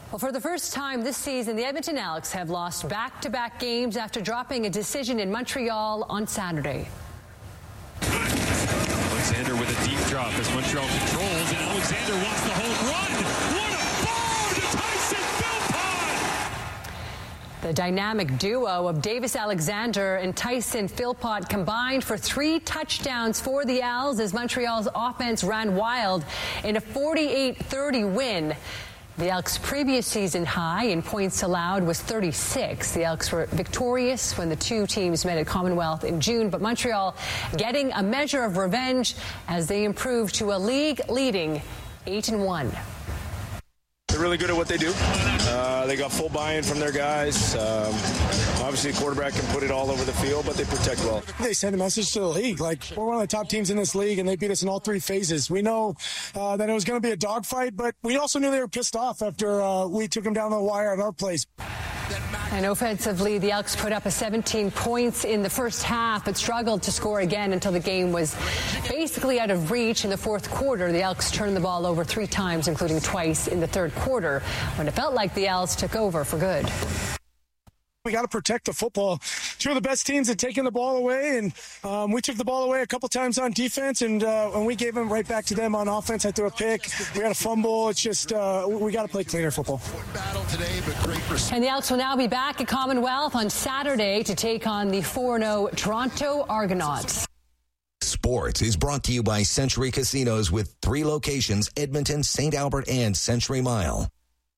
Well, for the first time this season, the Edmonton Elks have lost back-to-back games after dropping a decision in Montreal on Saturday. Alexander with a deep drop as Montreal controls, and Alexander wants the home run. What a bomb to Tyson Philpott! The dynamic duo of Davis Alexander and Tyson Philpott combined for 3 touchdowns for the Als as Montreal's offense ran wild in a 48-30 win. The Elks' previous season high in points allowed was 36. The Elks were victorious when the two teams met at Commonwealth in June, but Montreal getting a measure of revenge as they improved to a league-leading 8-1. They're really good at what they do. They got full buy-in from their guys. Obviously, the quarterback can put it all over the field, but they protect well. They send a message to the league. Like, we're one of the top teams in this league, and they beat us in all 3 phases. We know that it was going to be a dogfight, but we also knew they were pissed off after we took them down the wire at our place. And offensively, the Elks put up 17 points in the first half, but struggled to score again until the game was basically out of reach in the fourth quarter. The Elks turned the ball over 3 times, including twice in the third quarter, when it felt like the Als took over for good. We got to protect the football. 2 of the best teams had taken the ball away, and we took the ball away a couple times on defense, and we gave them right back to them on offense. I threw a pick. We had a fumble. It's just we got to play cleaner football. And the Elks will now be back at Commonwealth on Saturday to take on the 4-0 Toronto Argonauts. Sports is brought to you by Century Casinos with 3 locations, Edmonton, St. Albert, and Century Mile.